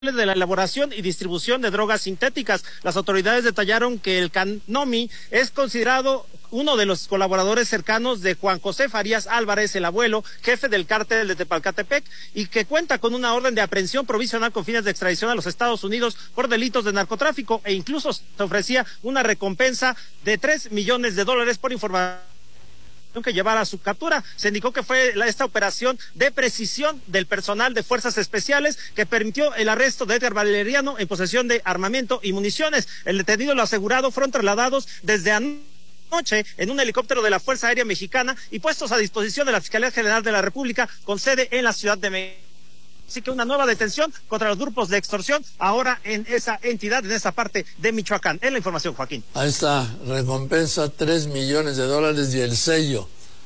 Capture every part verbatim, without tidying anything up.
de la elaboración y distribución de drogas sintéticas. Las autoridades detallaron que el Canomi es considerado uno de los colaboradores cercanos de Juan José Farías Álvarez, el abuelo, jefe del cártel de Tepalcatepec, y que cuenta con una orden de aprehensión provisional con fines de extradición a los Estados Unidos por delitos de narcotráfico, e incluso se ofrecía una recompensa de tres millones de dólares por información que llevara a su captura. Se indicó que fue la, esta operación de precisión del personal de fuerzas especiales que permitió el arresto de Edgar Valeriano en posesión de armamento y municiones. El detenido y lo asegurado fueron trasladados desde anoche en un helicóptero de la Fuerza Aérea Mexicana y puestos a disposición de la Fiscalía General de la República con sede en la Ciudad de México. Así que una nueva detención contra los grupos de extorsión ahora en esa entidad, en esa parte de Michoacán. Es la información, Joaquín. Ahí está, recompensa tres millones de dólares y el sello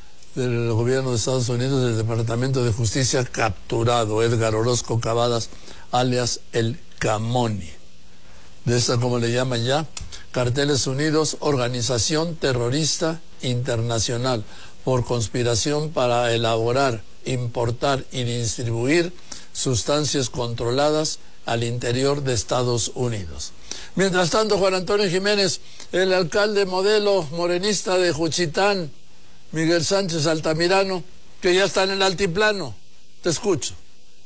del gobierno de Estados Unidos, del Departamento de Justicia, capturado Edgar Orozco Cavadas, alias el Camoni. De esta, como le llaman ya, Carteles Unidos, organización terrorista internacional, por conspiración para elaborar, importar y distribuir sustancias controladas al interior de Estados Unidos. Mientras tanto, Juan Antonio Jiménez, el alcalde modelo morenista de Juchitán, Miguel Sánchez Altamirano, que ya está en el altiplano. Te escucho.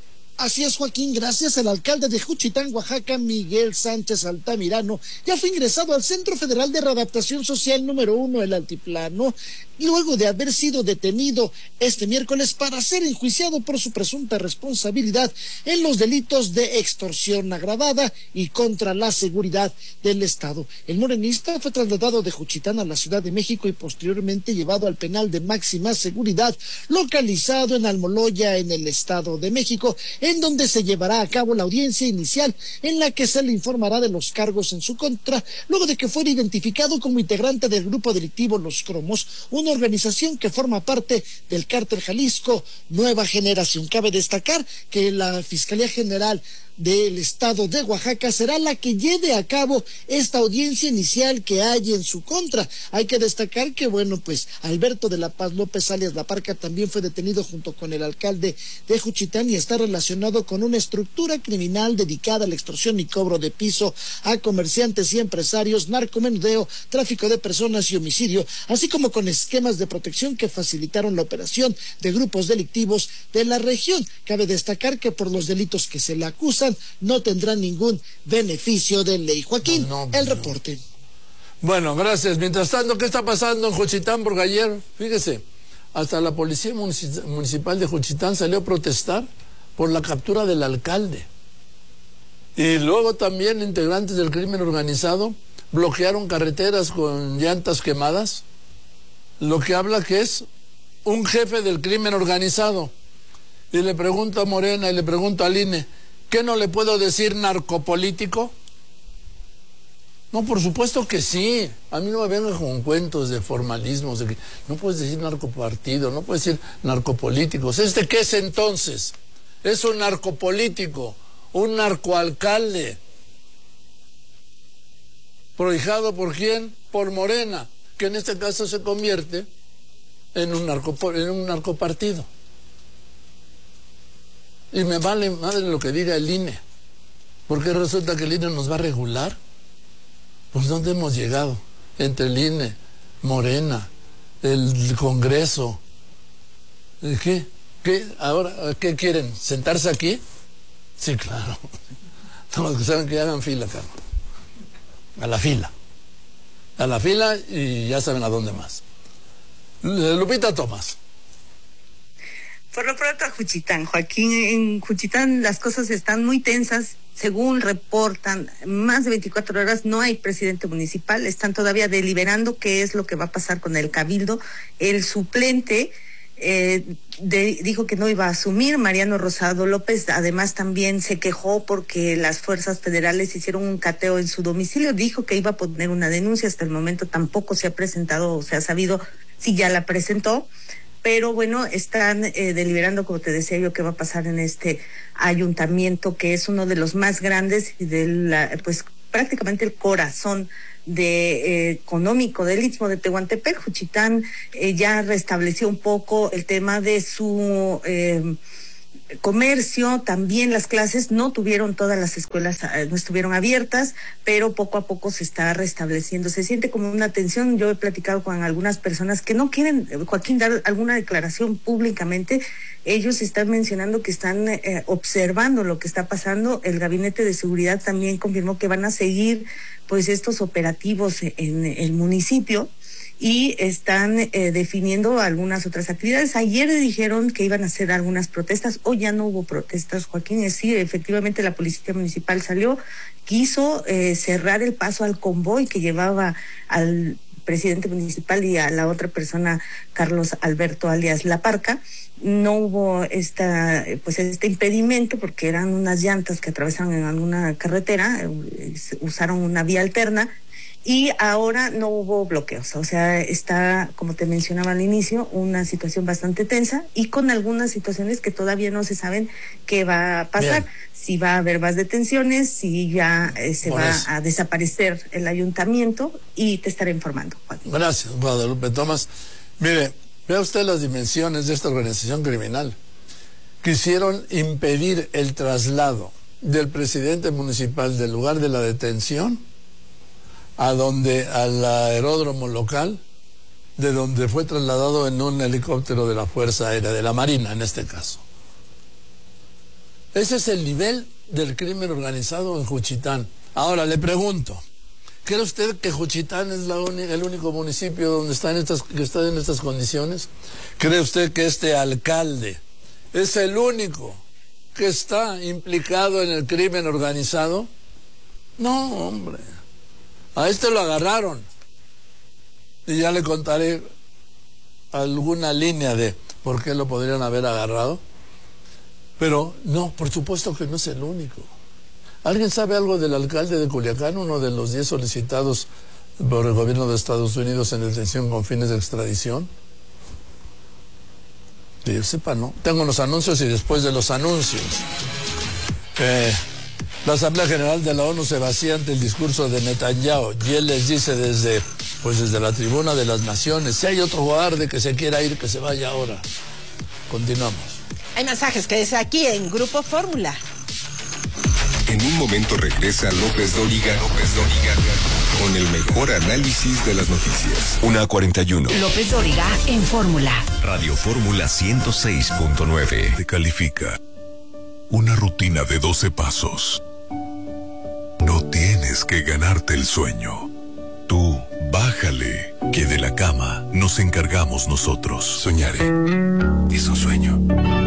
Así es, Joaquín, gracias. El alcalde de Juchitán, Oaxaca, Miguel Sánchez Altamirano, ya fue ingresado al Centro Federal de Readaptación Social número uno, el Altiplano, luego de haber sido detenido este miércoles para ser enjuiciado por su presunta responsabilidad en los delitos de extorsión agravada y contra la seguridad del Estado. El morenista fue trasladado de Juchitán a la Ciudad de México y posteriormente llevado al penal de máxima seguridad, localizado en Almoloya, en el Estado de México, en donde se llevará a cabo la audiencia inicial en la que se le informará de los cargos en su contra, luego de que fuera identificado como integrante del grupo delictivo Los Cromos, una organización que forma parte del Cártel Jalisco Nueva Generación. Cabe destacar que la Fiscalía General del Estado de Oaxaca será la que lleve a cabo esta audiencia inicial que hay en su contra. Hay que destacar que, bueno, pues Alberto de la Paz López, alias La Parca, también fue detenido junto con el alcalde de Juchitán y está relacionado con una estructura criminal dedicada a la extorsión y cobro de piso a comerciantes y empresarios, narcomenudeo, tráfico de personas y homicidio, así como con esquemas de protección que facilitaron la operación de grupos delictivos de la región. Cabe destacar que por los delitos que se le acusan no tendrá ningún beneficio de ley. Joaquín, no, no, el reporte. Bueno, gracias. Mientras tanto, ¿qué está pasando en Juchitán? Porque ayer, fíjese, hasta la Policía Municipal de Juchitán salió a protestar por la captura del alcalde. Y luego también integrantes del crimen organizado bloquearon carreteras con llantas quemadas, lo que habla que es un jefe del crimen organizado. Y le pregunto a Morena y le pregunto al I N E, ¿qué no le puedo decir narcopolítico? No, por supuesto que sí. A mí no me vengan con cuentos de formalismos, de que no puedes decir narcopartido, no puedes decir narcopolíticos. ¿Este qué es entonces? Es un narcopolítico, un narcoalcalde. ¿Prohijado por quién? Por Morena, que en este caso se convierte en un, narco, en un narcopartido. Y me vale madre lo que diga el I N E, porque resulta que el I N E nos va a regular. Pues ¿dónde hemos llegado? Entre el I N E, Morena, el Congreso. ¿Qué? ¿Qué? ¿Ahora qué quieren? ¿Sentarse aquí? Sí, claro. Todos los que saben que hagan fila, Carlos. A la fila. A la fila y ya saben a dónde más. Lupita Tomás. Por lo pronto a Juchitán, Joaquín, en Juchitán las cosas están muy tensas, según reportan, más de veinticuatro horas no hay presidente municipal, están todavía deliberando qué es lo que va a pasar con el cabildo. El suplente eh, de, dijo que no iba a asumir, Mariano Rosado López, además también se quejó porque las fuerzas federales hicieron un cateo en su domicilio, dijo que iba a poner una denuncia, hasta el momento tampoco se ha presentado o se ha sabido si ya la presentó. Pero bueno, están eh, deliberando, como te decía yo, qué va a pasar en este ayuntamiento, que es uno de los más grandes y de la, pues prácticamente el corazón de eh, económico del Istmo de Tehuantepec. Juchitán eh, ya restableció un poco el tema de su eh, comercio, también las clases, no tuvieron todas las escuelas, no estuvieron abiertas, pero poco a poco se está restableciendo. Se siente como una tensión. Yo he platicado con algunas personas que no quieren, Joaquín, dar alguna declaración públicamente. Ellos están mencionando que están eh, observando lo que está pasando. El Gabinete de Seguridad también confirmó que van a seguir pues estos operativos en el municipio y están eh, definiendo algunas otras actividades. Ayer dijeron que iban a hacer algunas protestas, hoy ya no hubo protestas, Joaquín. Es sí, efectivamente la Policía Municipal salió, quiso eh, cerrar el paso al convoy que llevaba al presidente municipal y a la otra persona, Carlos Alberto alias La Parca. No hubo esta, pues este impedimento porque eran unas llantas que atravesaron en alguna carretera, eh, usaron una vía alterna. Y ahora no hubo bloqueos, o sea, está, como te mencionaba al inicio, una situación bastante tensa y con algunas situaciones que todavía no se saben qué va a pasar. Bien. Si va a haber más detenciones, si ya eh, se Por va eso. a desaparecer el ayuntamiento, y te estaré informando, Joaquín. Gracias, Guadalupe Tomás. Mire, vea usted las dimensiones de esta organización criminal. Quisieron impedir el traslado del presidente municipal del lugar de la detención a donde, al aeródromo local, de donde fue trasladado en un helicóptero de la Fuerza Aérea, de la Marina en este caso. Ese es el nivel del crimen organizado en Juchitán. Ahora le pregunto, ¿cree usted que Juchitán es la el único municipio donde está en estas, que está en estas condiciones? ¿Cree usted que este alcalde es el único que está implicado en el crimen organizado? No, hombre. A este lo agarraron. Y ya le contaré alguna línea de por qué lo podrían haber agarrado. Pero no, por supuesto que no es el único. ¿Alguien sabe algo del alcalde de Culiacán, uno de los diez solicitados por el gobierno de Estados Unidos en detención con fines de extradición? Que yo sepa, no. Tengo los anuncios y después de los anuncios. Eh... La Asamblea General de la ONU se vacía ante el discurso de Netanyahu y él les dice desde, pues desde la tribuna de las naciones, si hay otro guardia que se quiera ir, que se vaya ahora. Continuamos. Hay mensajes que es aquí en Grupo Fórmula. En un momento regresa López Dóriga, López Dóriga, con el mejor análisis de las noticias. una cuarenta y uno. López Dóriga en Fórmula. Radio Fórmula ciento seis punto nueve. Te califica. Una rutina de doce pasos. No tienes que ganarte el sueño. Tú, bájale, que de la cama nos encargamos nosotros. Soñaré. Es un sueño.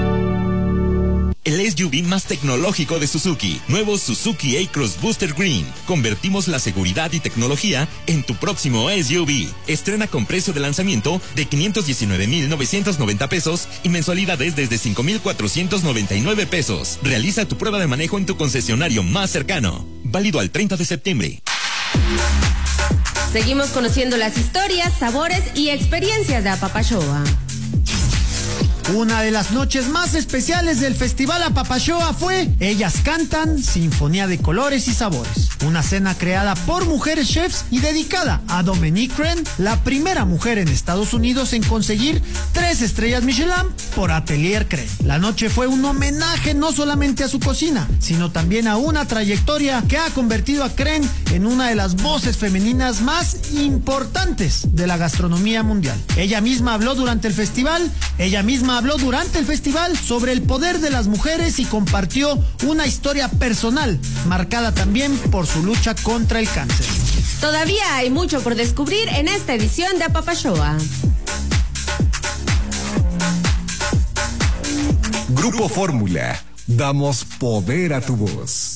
El S U V más tecnológico de Suzuki. Nuevo Suzuki A-Cross Booster Green. Convertimos la seguridad y tecnología en tu próximo S U V. Estrena con precio de lanzamiento de quinientos diecinueve mil novecientos noventa pesos y mensualidades desde cinco mil cuatrocientos noventa y nueve pesos. Realiza tu prueba de manejo en tu concesionario más cercano. Válido al treinta de septiembre. Seguimos conociendo las historias, sabores y experiencias de Apapashoa. Una de las noches más especiales del Festival Apapashoa fue Ellas Cantan, Sinfonía de Colores y Sabores. Una cena creada por mujeres chefs y dedicada a Dominique Crenn, la primera mujer en Estados Unidos en conseguir tres estrellas Michelin por Atelier Crenn. La noche fue un homenaje no solamente a su cocina, sino también a una trayectoria que ha convertido a Crenn en una de las voces femeninas más importantes de la gastronomía mundial. Ella misma habló durante el festival, ella misma habló durante el festival sobre el poder de las mujeres y compartió una historia personal, marcada también por su lucha contra el cáncer. Todavía hay mucho por descubrir en esta edición de Apapashoa. Grupo Fórmula. Damos poder a tu voz.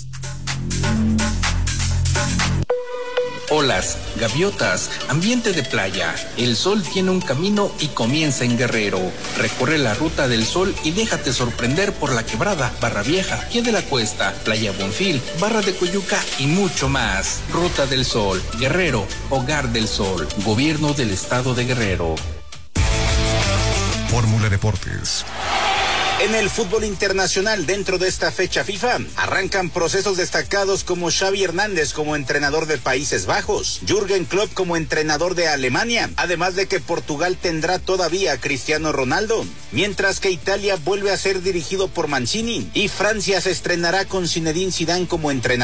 Olas, gaviotas, ambiente de playa. El sol tiene un camino y comienza en Guerrero. Recorre la ruta del sol y déjate sorprender por La Quebrada, Barra Vieja, Pie de la Cuesta, Playa Bonfil, Barra de Coyuca y mucho más. Ruta del Sol, Guerrero, Hogar del Sol, Gobierno del Estado de Guerrero. Fórmula Deportes. En el fútbol internacional, dentro de esta fecha FIFA, arrancan procesos destacados como Xavi Hernández como entrenador de Países Bajos, Jürgen Klopp como entrenador de Alemania, además de que Portugal tendrá todavía a Cristiano Ronaldo, mientras que Italia vuelve a ser dirigido por Mancini y Francia se estrenará con Zinedine Zidane como entrenador.